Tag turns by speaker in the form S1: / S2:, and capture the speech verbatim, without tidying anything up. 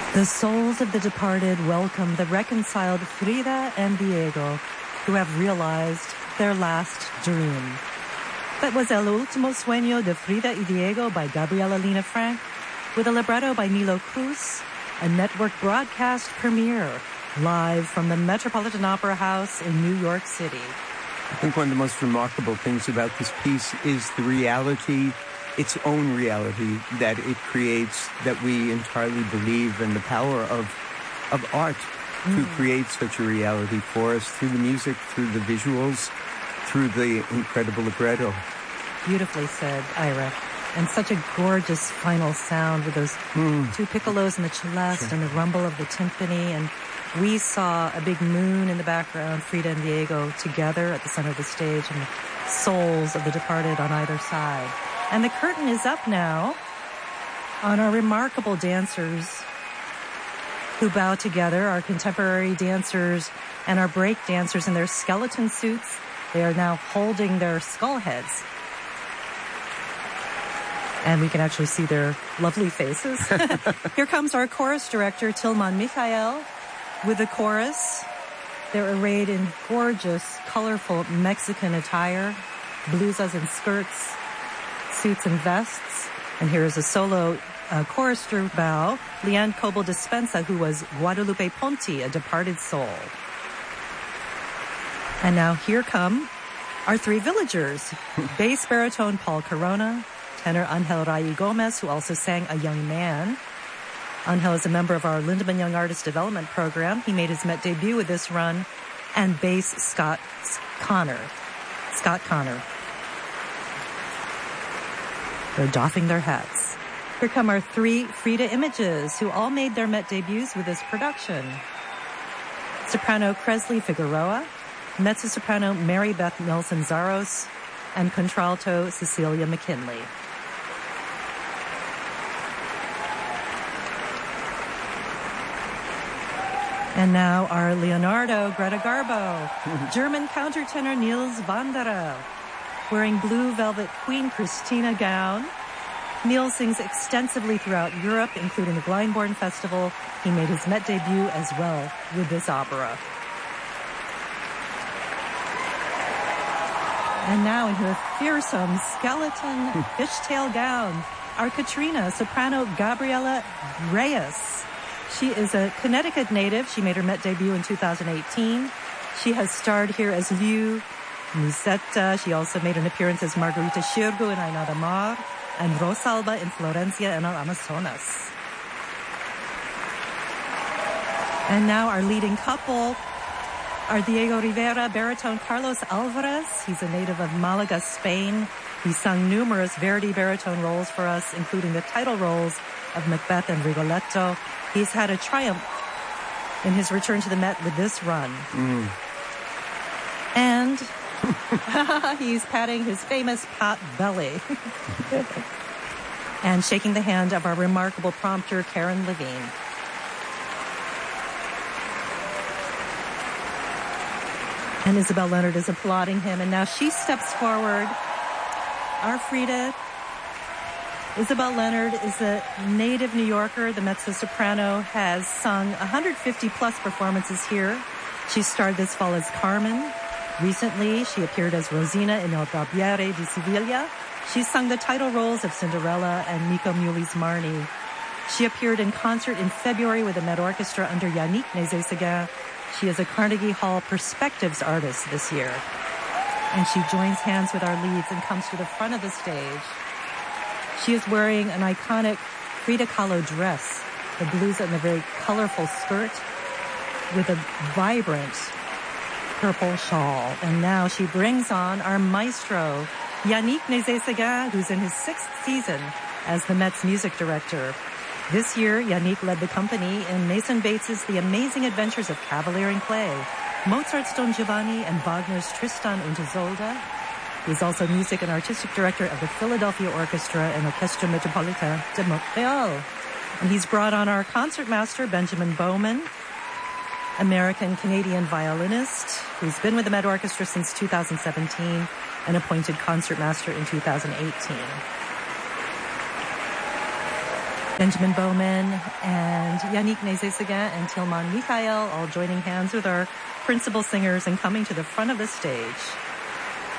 S1: The souls of the departed welcome the reconciled Frida and Diego, who have realized their last dream. That was El Último Sueño de Frida y Diego by Gabriela Lina Frank, with a libretto by Nilo Cruz, a network broadcast premiere live from the Metropolitan Opera House in New York City.
S2: I think one of the most remarkable things about this piece is the reality, its own reality that it creates, that we entirely believe in the power of of art mm. to create such a reality for us through the music, through the visuals, through the incredible libretto.
S1: Beautifully said, Ira. And such a gorgeous final sound with those mm. two piccolos and the celeste sure. and the rumble of the timpani. And we saw a big moon in the background, Frida and Diego together at the center of the stage, and the souls of the departed on either side. And the curtain is up now on our remarkable dancers who bow together, our contemporary dancers and our break dancers in their skeleton suits. They are now holding their skull heads. And we can actually see their lovely faces. Here comes our chorus director, Tilman Michael, with the chorus. They're arrayed in gorgeous, colorful Mexican attire, blusas and skirts, suits and vests. And here is a solo uh, chorister bow, Leanne Coble Dispensa, who was Guadalupe Ponti, a departed soul. And now here come our three villagers. Bass baritone Paul Corona, tenor Angel Ray Gomez, who also sang A Young Man. Angel is a member of our Lindemann Young Artist Development Program. He made his Met debut with this run. And bass Scott Connor. Scott Connor. They're doffing their hats. Here come our three Frida images, who all made their Met debuts with this production. Soprano Kresley Figueroa, mezzo-soprano Mary Beth Nelson-Zaros, and contralto Cecilia McKinley. And now our Leonardo Greta Garbo, German countertenor Niels Wanderer, wearing blue velvet Queen Christina gown. Niels sings extensively throughout Europe, including the Glyndebourne Festival. He made his Met debut as well with this opera. And now in her fearsome skeleton fishtail gown, our Katrina, soprano Gabriela Reyes. She is a Connecticut native. She made her Met debut in two thousand eighteen. She has starred here as Liu Musetta. She also made an appearance as Margarita Xirgu in Ainda de Mar and Rosalba in Florencia en el Amazonas. And now our leading couple are Diego Rivera, baritone Carlos Alvarez. He's a native of Malaga, Spain. He sung numerous Verdi baritone roles for us, including the title roles of Macbeth and Rigoletto. He's had a triumph in his return to the Met with this run. Mm. And he's patting his famous pot belly and shaking the hand of our remarkable prompter, Karen Levine. And Isabel Leonard is applauding him. And now she steps forward. Our Frida, Isabel Leonard, is a native New Yorker. The mezzo-soprano has sung one hundred fifty plus performances here. She starred this fall as Carmen. Recently, she appeared as Rosina in El Barbiere di Sevilla. She sung the title roles of Cinderella and Nico Muhly's Marnie. She appeared in concert in February with the Met Orchestra under Yannick Nézet-Séguin. She is a Carnegie Hall Perspectives artist this year. And she joins hands with our leads and comes to the front of the stage. She is wearing an iconic Frida Kahlo dress, the blues and the very colorful skirt with a vibrant purple shawl. And now she brings on our maestro, Yannick Nézet-Séguin, who's in his sixth season as the Met's music director. This year, Yannick led the company in Mason Bates's The Amazing Adventures of Cavalier and Clay, Mozart's Don Giovanni, and Wagner's Tristan und Isolde. He's also music and artistic director of the Philadelphia Orchestra and Orchestre Metropolitain de Montréal. And he's brought on our concertmaster, Benjamin Bowman, American-Canadian violinist, who's been with the Met Orchestra since two thousand seventeen and appointed concertmaster in two thousand eighteen. Benjamin Bowman and Yannick Nézet-Séguin and Tilman Mikhail all joining hands with our principal singers and coming to the front of the stage.